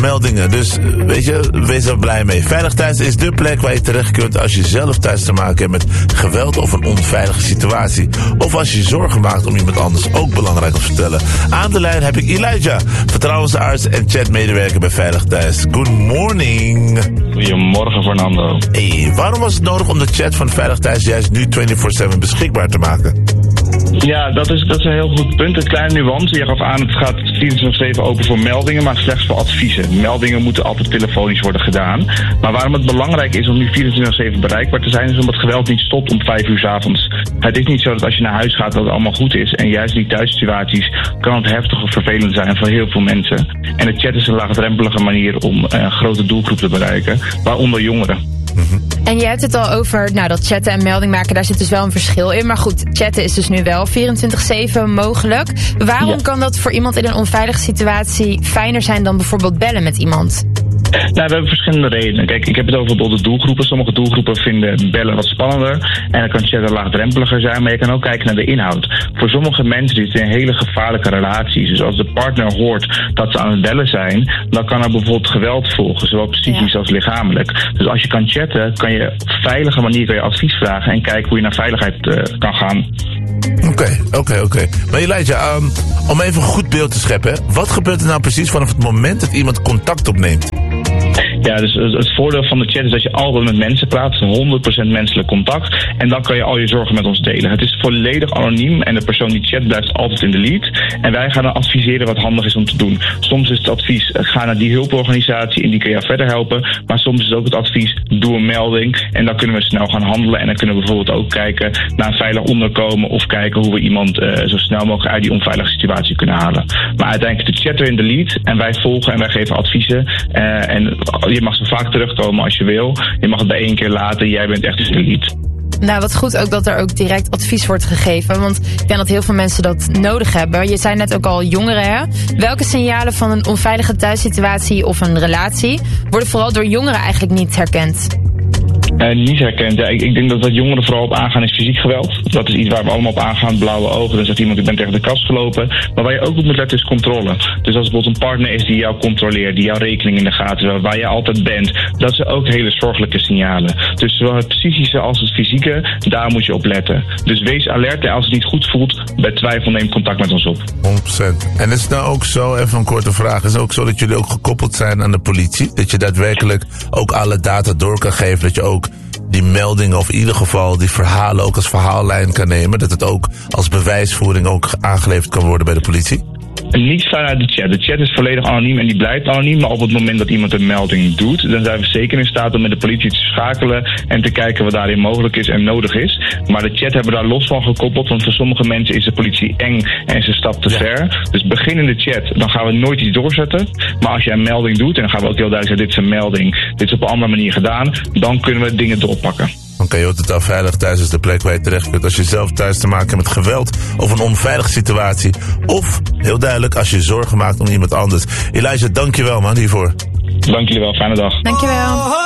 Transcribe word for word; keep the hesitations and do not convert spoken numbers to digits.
meldingen. Dus weet je, wees er blij mee. Veilig Thuis is de plek waar je terecht kunt als je zelf thuis te maken hebt met geweld of een onveilige situatie. Of als je je zorgen maakt om iemand anders, ook belangrijk om te vertellen. Aan de lijn heb ik Elijah, vertrouwensarts en chatmedewerker bij Veilig Thuis. Good morning. Goedemorgen, Fernando. Hey, waarom was het nodig om de chat van Veilig Thuis juist nu vierentwintig zeven beschikbaar te maken? Ja, dat is, dat is een heel goed punt. Een kleine nuance. Je gaf aan, het gaat vierentwintig zeven open voor meldingen, maar slechts voor adviezen. Meldingen moeten altijd telefonisch worden gedaan. Maar waarom het belangrijk is om nu vierentwintig zeven bereikbaar te zijn, is omdat geweld niet stopt om vijf uur 's avonds. Het is niet zo dat als je naar huis gaat dat het allemaal goed is. En juist die thuissituaties kan het heftig of vervelend zijn voor heel veel mensen. En de chat is een laagdrempelige manier om een grote doelgroep te bereiken, waaronder jongeren. Mm-hmm. En je hebt het al over, nou, dat chatten en melding maken, daar zit dus wel een verschil in. Maar goed, chatten is dus nu wel vierentwintig zeven mogelijk. Waarom ja. kan dat voor iemand in een onveilige situatie fijner zijn dan bijvoorbeeld bellen met iemand? Nou, we hebben verschillende redenen. Kijk, ik heb het over bijvoorbeeld de doelgroepen. Sommige doelgroepen vinden bellen wat spannender. En dan kan chatten laagdrempeliger zijn. Maar je kan ook kijken naar de inhoud. Voor sommige mensen is het een hele gevaarlijke relatie. Dus als de partner hoort dat ze aan het bellen zijn, dan kan er bijvoorbeeld geweld volgen. Zowel psychisch ja. als lichamelijk. Dus als je kan chatten, kan je op een veilige manier kan je advies vragen. En kijken hoe je naar veiligheid uh, kan gaan. Oké, oké, oké. Maar Elijah, um, om even een goed beeld te scheppen. Wat gebeurt er nou precies vanaf het moment dat iemand contact opneemt? Ja, dus het voordeel van de chat is dat je altijd met mensen praat. Het is honderd procent menselijk contact. En dan kan je al je zorgen met ons delen. Het is volledig anoniem en de persoon die chat blijft altijd in de lead. En wij gaan dan adviseren wat handig is om te doen. Soms is het advies, ga naar die hulporganisatie en die kun je verder helpen. Maar soms is het ook het advies, doe een melding. En dan kunnen we snel gaan handelen. En dan kunnen we bijvoorbeeld ook kijken naar een veilig onderkomen. Of kijken hoe we iemand uh, zo snel mogelijk uit die onveilige situatie kunnen halen. Maar uiteindelijk is de chatter in de lead. En wij volgen en wij geven adviezen. Uh, en je mag zo vaak terugkomen als je wil. Je mag het bij één keer laten. Jij bent echt een lead. Nou, wat goed ook dat er ook direct advies wordt gegeven. Want ik denk dat heel veel mensen dat nodig hebben. Je zei net ook al jongeren, hè? Welke signalen van een onveilige thuissituatie of een relatie worden vooral door jongeren eigenlijk niet herkend? Uh, niet herkend. Ja, ik, ik denk dat wat jongeren vooral op aangaan is fysiek geweld. Dat is iets waar we allemaal op aangaan. Blauwe ogen. Dan zegt iemand, ik ben tegen de kast gelopen. Maar waar je ook op moet letten is controle. Dus als bijvoorbeeld een partner is die jou controleert, die jouw rekening in de gaten houdt, waar je altijd bent. Dat zijn ook hele zorgelijke signalen. Dus zowel het psychische als het fysieke, daar moet je op letten. Dus wees alert en als het niet goed voelt, bij twijfel neem contact met ons op. honderd procent. En is het nou ook zo, even een korte vraag, is het ook zo dat jullie ook gekoppeld zijn aan de politie? Dat je daadwerkelijk ook alle data door kan geven, dat je ook die meldingen of in ieder geval die verhalen ook als verhaallijn kan nemen, dat het ook als bewijsvoering ook aangeleverd kan worden bij de politie? Niet vanuit de chat. De chat is volledig anoniem en die blijft anoniem. Maar op het moment dat iemand een melding doet, dan zijn we zeker in staat om met de politie te schakelen en te kijken wat daarin mogelijk is en nodig is. Maar de chat hebben we daar los van gekoppeld, want voor sommige mensen is de politie eng en is een stap te ja. ver. Dus begin in de chat, dan gaan we nooit iets doorzetten. Maar als je een melding doet, en dan gaan we ook heel duidelijk zeggen, dit is een melding, dit is op een andere manier gedaan, dan kunnen we dingen doorpakken. Oké, okay, je hoort het al, Veilig Thuis is de plek waar je terecht kunt als je zelf thuis te maken hebt met geweld of een onveilige situatie. Of, heel duidelijk, als je zorgen maakt om iemand anders. Elijah, dankjewel man hiervoor. Dank jullie wel, fijne dag. Dankjewel.